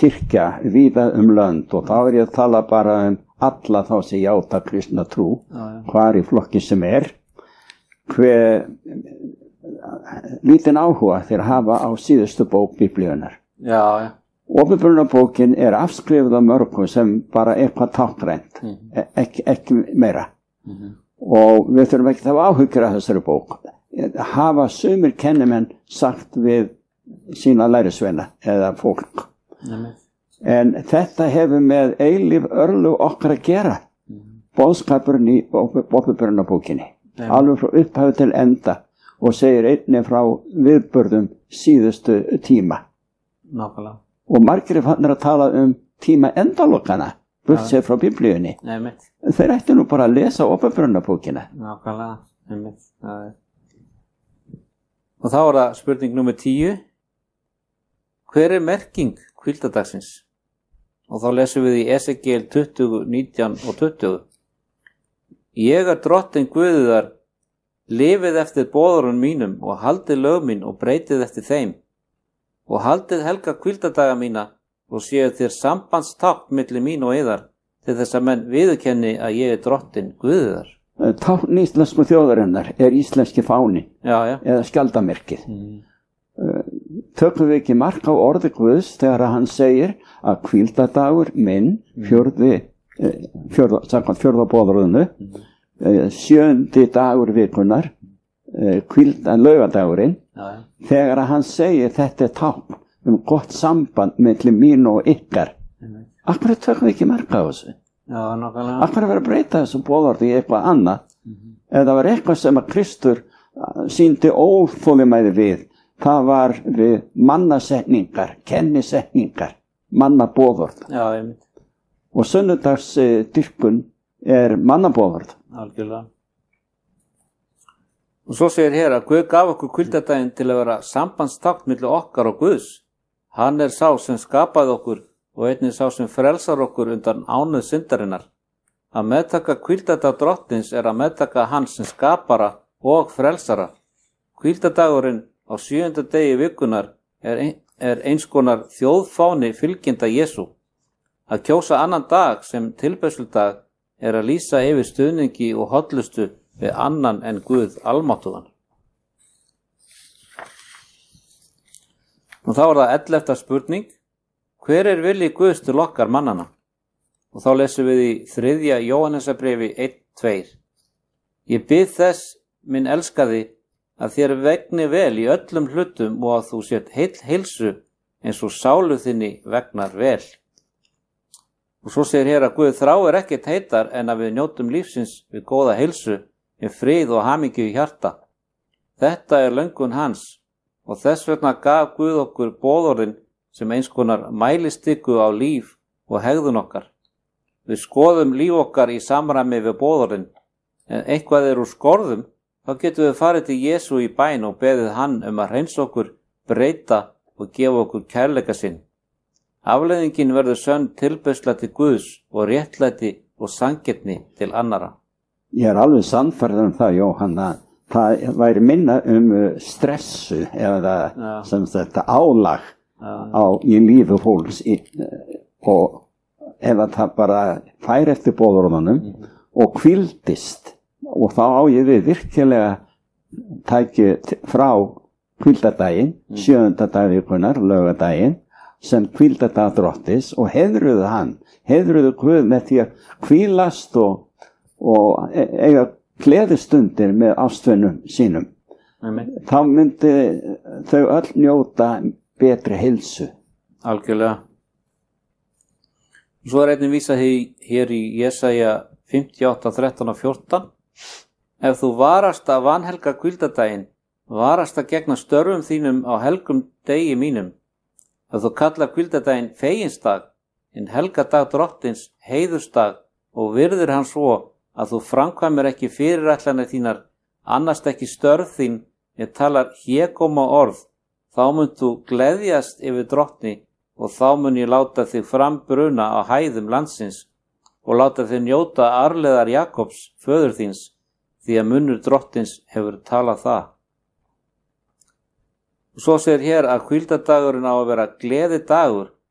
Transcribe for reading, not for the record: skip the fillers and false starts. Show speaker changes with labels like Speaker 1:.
Speaker 1: kirkja víða lönd og þá ég að tala bara alla þá sem játa kristna trú, hvar í flokki sem hve lítinn áhuga þeir hafa á síðustu bók Biblíunnar.
Speaker 2: Já.
Speaker 1: Opinberunarbókin afskrifuð af mörgum sem bara eitthvað táknrænt, ekki meira. Og við þurfum ekki að hafa áhyggjur af þessari bók. Hafa sumir kennimenn sagt við sína lærisveina eða fólk. En þetta hefur með eilíf örlög okkar að gera. Boðskapurinn í opinberunarbókinni. Alveg frá upphafi til enda og segir einnig frá viðburðum síðustu tíma.
Speaker 2: Nákvæmlega.
Speaker 1: Og margir fannir að tala tíma endalokana, burtséð frá Biblíunni. Þeir ættu nú bara að lesa opinberunarbókina.
Speaker 2: Nákvæmlega. Og þá það spurning númer 10. Hver merking hvíldardagsins? Og þá lesum við í Esekiel 20, 19 og 20. Ég drottinn Guðiðar, lifið eftir boðorðum mínum og haldið lög mín og breytið eftir þeim. Og haldið helga hvíldardaga mína og séu þér sambandstákn milli mín og yðar til þess að menn viðurkenni að ég drottinn Guðiðar.
Speaker 1: Tákn íslensku þjóðarinnar íslenski fáni eða skjaldamerkið. Tökum við ekki mark á orði Guðs þegar hann segir að hvíldardagur minn fjórða boðorðinu, 7. dagur vikunnar, laugadagurinn, þegar hann segir þetta tákn gott samband milli mín og ykkar. Akkur tökum við ekki mark á þessu? Akkur vera að breyta þessu boðorði í eitthvað annað? Eða var eitthvað sem að Kristur sýndi óþolinmæði við, það var við mannasetningar, kennisetningar, mannaboðorð. Og sunnudagsdyrkun mannaboðorð.
Speaker 2: Algjörlega. Og svo segir hér að Guð gaf okkur hvíldardaginn til að vera sambandstákn milli okkar og Guðs. Hann sá sem skapaði okkur og einnig sá sem frelsar okkur undan ánauð syndarinnar. Að meðtaka hvíldardag drottins að meðtaka hann sem skapara og frelsara. Hvíldardagurinn á 7. degi vikunnar eins konar þjóðfáni fylgjenda Jesú. Að kjósa annan dag sem tilbeiðsludag að lýsa yfir stuðningi og hollustu við annan en Guð almáttugan. Og þá það 11. spurning. Hver vilji Guðs til okkar mannana? Og þá lesum við í 3. Jóhannesarbréfi 1:2. Ég bið þess, minn elskaði, að þér vegni vel í öllum hlutum og að þú sért heilsu eins og sálu þinni vegnar vel. Og svo segir hér að Guð þráir ekkert heitar en að við njótum lífsins við góða heilsu, með frið og hamingju í hjarta. Þetta löngun hans og þess vegna gaf Guð okkur boðorðin sem eins konar mælistiku á líf og hegðun okkar. Við skoðum líf okkar í samræmi við boðorðin, en eitthvað úr skorðum, þá getum við farið til Jesú í bæn og beðið hann að hreinsa okkur, breyta og gefa okkur kærleika sinn. Afleiðingin verður sönn tilbeiðsla til Guðs og réttlæti og sanngirni til annara.
Speaker 1: Ég alveg sannfærður það, Jóhann, að það væri minna stressu eða sem þetta álag í lífi fólks og ef það bara fær eftir boðorðunum og hvíldist og þá á ég við virkilega tæki frá hvíldardaginn, 7. dag vikunnar, laugadaginn, sem hvíldardag Drottis og heiðruðu hann, heiðruðu Guð með því að hvílast og eiga gleðistundir með ástvinum sínum. Þá myndi þau öll njóta betri heilsu.
Speaker 2: Algjörlega. Svo einnig vísað hér í Jesaja 58, 13 og 14. Ef þú varast að vanhelga hvíldardaginn, varast að gegna störfum þínum á helgum degi mínum. Ef þú kallar hvíldardaginn feginsdag, en helgadag Drottins heiðursdag og virðir hann svo að þú framkvæmir ekki fyrirætlanir þínar, annast ekki störf þín, ég talar hégóma orð, þá munt þú gleðjast yfir Drottni og þá mun ég láta þig frambruna á hæðum landsins og láta þig njóta arleðar Jakobs, föður þíns, því að munnur Drottins hefur talað það. Og svo segir hér að hvíldardagurinn á að vera gleðidagur